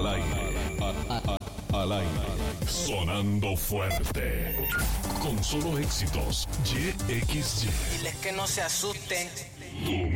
Al aire. Al aire. Sonando fuerte. Con solo éxitos. YXY. Diles que no se asusten.